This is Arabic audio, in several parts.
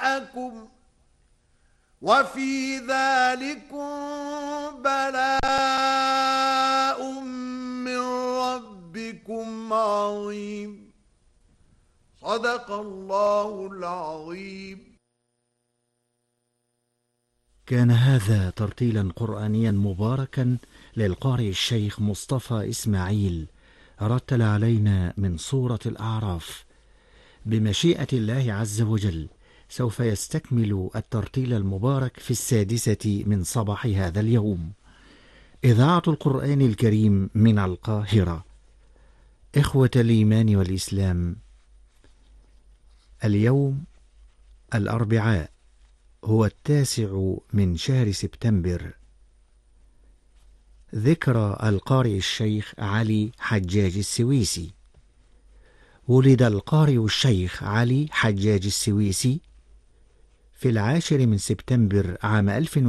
معكم وفي ذلكم بلاء من ربكم عظيم. صدق الله العظيم. كان هذا ترتيلا قرآنيا مباركا للقارئ الشيخ مصطفى إسماعيل، رتل علينا من سورة الأعراف. بمشيئة الله عز وجل سوف يستكمل الترتيل المبارك في 6 من صباح هذا اليوم. إذاعة القرآن الكريم من القاهرة. إخوة الإيمان والإسلام، اليوم الأربعاء هو 9 من شهر سبتمبر، ذكرى القارئ الشيخ علي حجاج السويسي. ولد القارئ الشيخ علي حجاج السويسي في 10 من سبتمبر عام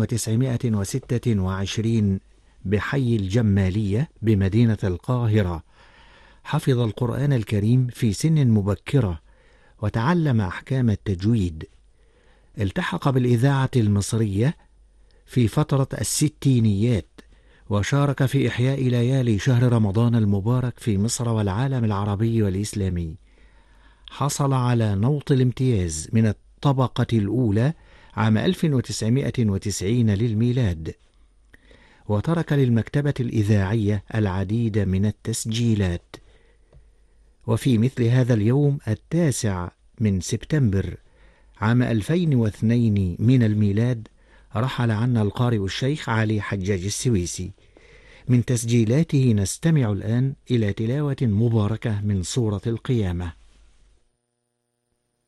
1926 بحي الجمالية بمدينة القاهرة. حفظ القرآن الكريم في سن مبكرة وتعلم أحكام التجويد. التحق بالإذاعة المصرية في فترة الستينيات، وشارك في إحياء ليالي شهر رمضان المبارك في مصر والعالم العربي والإسلامي. حصل على نوط الامتياز من الطبقة الأولى عام 1990 للميلاد، وترك للمكتبة الإذاعية العديد من التسجيلات. وفي مثل هذا اليوم 9 من سبتمبر عام 2002 من الميلاد رحل عنا القارئ الشيخ علي حجاج السويسي. من تسجيلاته نستمع الآن إلى تلاوة مباركة من سورة القيامة.